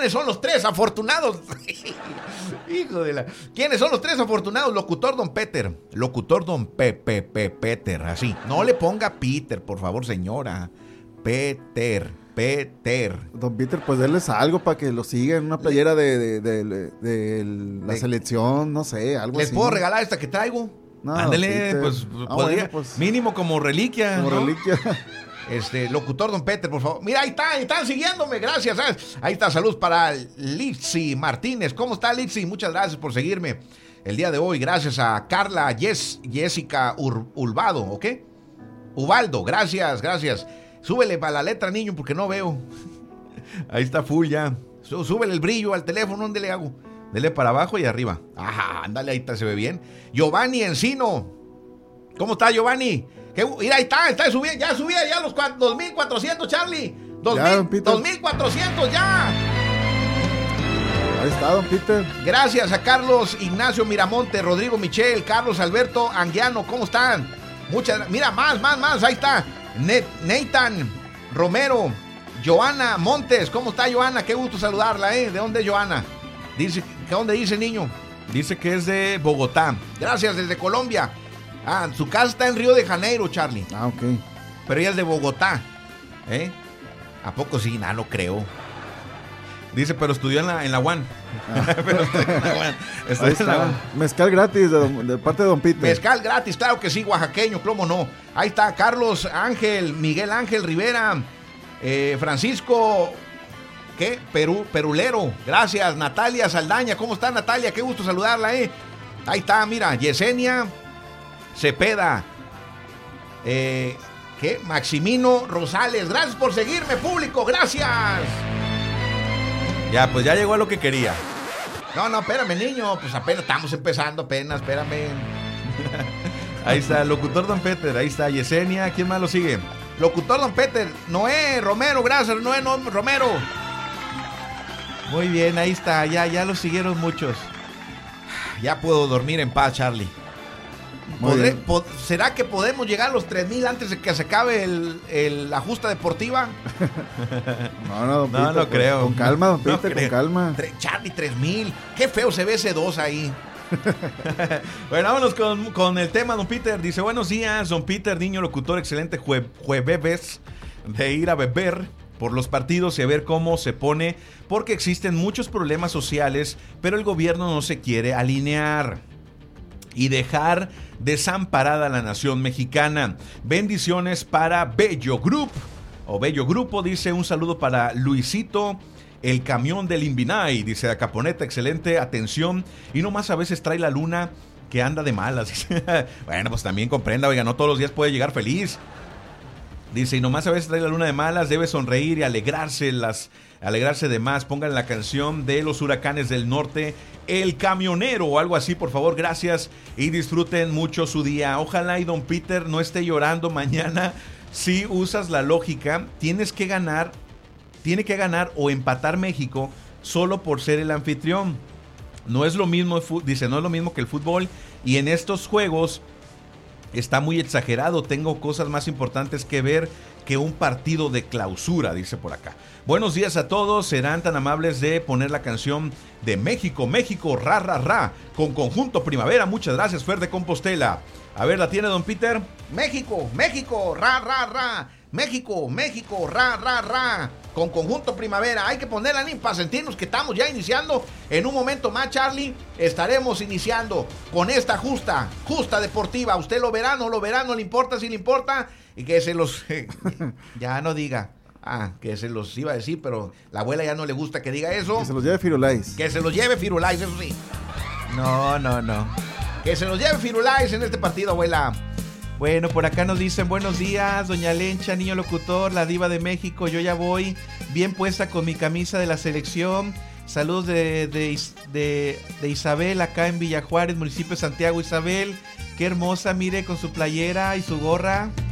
¿quiénes son los tres afortunados? Hijo de la... ¿Quiénes son los tres afortunados? Locutor don Peter. Locutor don Peter, así. No le ponga Peter, por favor, señora. Peter. Don Peter, pues denles algo para que lo sigan, una playera de la selección, no sé, algo ¿Les así. puedo regalar esta que traigo? No, ándale, pues podría, bueno, pues, mínimo como reliquia. como ¿no? reliquia. Locutor don Peter, por favor. Mira, ahí están siguiéndome, gracias. Ahí está, salud para Litsi Martínez. ¿Cómo está, Litsi? Muchas gracias por seguirme el día de hoy. Gracias a Carla Jessica Ubaldo, ¿ok? Ubaldo, gracias. Súbele para la letra, niño, porque no veo. Ahí está full ya. Súbele el brillo al teléfono, ¿dónde le hago? Dele para abajo y arriba. Ajá, ándale, ahí está, se ve bien. Giovanni Encino. ¿Cómo está, Giovanni? Mira, ahí está subiendo, ya subía ya los 2,400, Charlie. 2,400 ya. Ahí está, don Peter. Gracias a Carlos Ignacio Miramonte, Rodrigo Michel, Carlos Alberto Anguiano. ¿Cómo están? Mira, más. Ahí está. Nathan Romero, Joana Montes. ¿Cómo está, Joana? Qué gusto saludarla, ¿De dónde es Joana? Dice, ¿dónde dice, niño? Dice que es de Bogotá. Gracias, desde Colombia. Su casa está en Río de Janeiro, Charlie. Ok. Pero ella es de Bogotá. ¿A poco sí? No creo. Dice, pero estudió en la UAN. Pero estudió en la UAN. Mezcal gratis de parte de don Peter. Mezcal gratis, claro que sí, oaxaqueño, ¿cómo no? Ahí está Carlos Ángel, Miguel Ángel Rivera, Francisco, ¿qué? Perulero, gracias. Natalia Saldaña, ¿cómo está, Natalia? Qué gusto saludarla, Ahí está, mira, Yesenia Cepeda, ¿qué? Maximino Rosales, gracias por seguirme, público, gracias. Ya, pues ya llegó a lo que quería. No, espérame, niño, pues apenas estamos empezando, espérame. Ahí está, locutor don Peter, ahí está Yesenia, ¿quién más lo sigue? Locutor don Peter, Noé Romero, gracias, Noé Romero. Muy bien, ahí está, ya lo siguieron muchos. Ya puedo dormir en paz, Charlie. ¿Será que podemos llegar a los 3,000 antes de que se acabe la justa deportiva? No, don Peter, no creo. Con calma, don Peter, con calma. Charlie, 3,000. Qué feo se ve ese 2 ahí. Bueno, vámonos con el tema, don Peter. Dice, buenos días, don Peter, niño locutor, excelente jueves de ir a beber por los partidos y a ver cómo se pone, porque existen muchos problemas sociales, pero el gobierno no se quiere alinear y dejar desamparada a la nación mexicana. Bendiciones para Bello Grupo, dice, un saludo para Luisito, el camión del Invinay, dice a Caponeta, excelente atención, y nomás a veces trae la luna que anda de malas. Bueno, pues también comprenda, oiga, no todos los días puede llegar feliz. Dice, y nomás a veces trae la luna de malas, debe sonreír y alegrarse de más. Pongan la canción de los Huracanes del Norte, El Camionero o algo así, por favor, gracias, y disfruten mucho su día. Ojalá y don Peter no esté llorando mañana. Si usas la lógica, tiene que ganar o empatar México solo por ser el anfitrión. No es lo mismo, dice, no es lo mismo que el fútbol, y en estos juegos está muy exagerado. Tengo cosas más importantes que ver que un partido de clausura, dice por acá. Buenos días a todos. Serán tan amables de poner la canción de México, ra, ra, ra, con Conjunto Primavera. Muchas gracias, Fer de Compostela. A ver, ¿la tiene don Peter? México, ra, ra, ra. México, ra, ra, ra, con Conjunto Primavera. Hay que ponerla para sentirnos que estamos ya iniciando. En un momento más, Charlie, estaremos iniciando con esta justa deportiva. Usted lo verá, no le importa, si le importa. Y que se los... ya no diga. Que se los iba a decir, pero la abuela ya no le gusta que diga eso. Que se los lleve Firulais. Que se los lleve Firulais, eso sí. No. Que se los lleve Firulais en este partido, abuela. Bueno, por acá nos dicen, buenos días, doña Lencha, niño locutor, la diva de México. Yo ya voy bien puesta con mi camisa de la selección. Saludos de Isabel, acá en Villa Juárez, municipio de Santiago. Isabel, qué hermosa, mire, con su playera y su gorra.